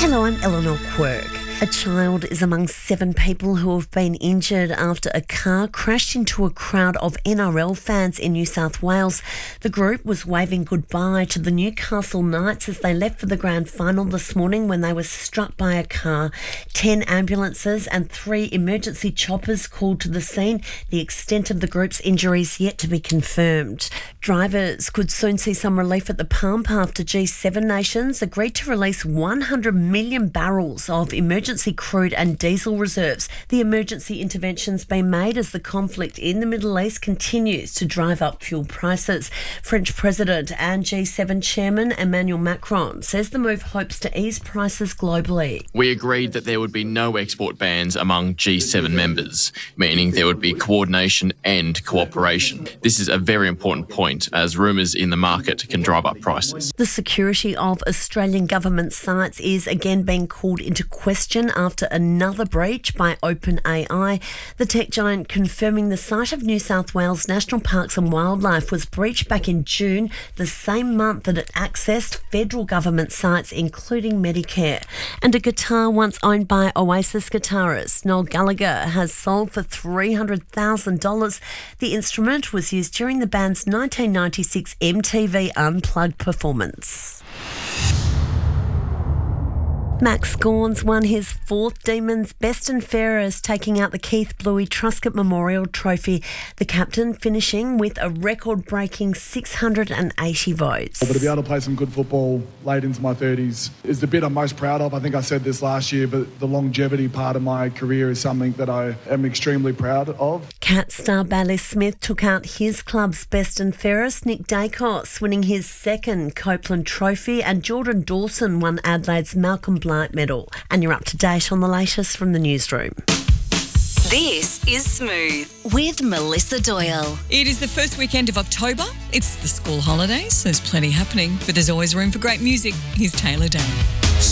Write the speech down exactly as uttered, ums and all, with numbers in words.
Hello, I'm Eleanor Quirk. A child is among seven people who have been injured after a car crashed into a crowd of N R L fans in New South Wales. The group was waving goodbye to the Newcastle Knights as they left for the grand final this morning when they were struck by a car. Ten ambulances and three emergency choppers called to the scene. The extent of the group's injuries yet to be confirmed. Drivers could soon see some relief at the pump after G seven nations agreed to release one hundred million barrels of emergency Emergency crude and diesel reserves. The emergency intervention's been made as the conflict in the Middle East continues to drive up fuel prices. French President and G seven Chairman Emmanuel Macron says the move hopes to ease prices globally. We agreed that there would be no export bans among G seven members, meaning there would be coordination and cooperation. This is a very important point as rumours in the market can drive up prices. The security of Australian government sites is again being called into question after another breach by OpenAI. The tech giant confirming the site of New South Wales National Parks and Wildlife was breached back in June, the same month that it accessed federal government sites, including Medicare. And a guitar once owned by Oasis guitarist Noel Gallagher has sold for three hundred thousand dollars. The instrument was used during the band's nineteen ninety-six M T V Unplugged performance. Max Gawn's won his fourth Demons Best and Fairest, taking out the Keith Bluey Truscott Memorial Trophy. The captain finishing with a record-breaking six hundred eighty votes. But to be able to play some good football late into my thirties is the bit I'm most proud of. I think I said this last year, but the longevity part of my career is something that I am extremely proud of. Cat star Bailey Smith took out his club's Best and Fairest. Nick Dacos winning his second Copeland Trophy, and Jordan Dawson won Adelaide's Malcolm Blunt medal. And you're up to date on the latest from the newsroom. This is Smooth with Melissa Doyle. It is the first weekend of October. It's the school holidays. There's plenty happening, but there's always room for great music. Here's Taylor Day.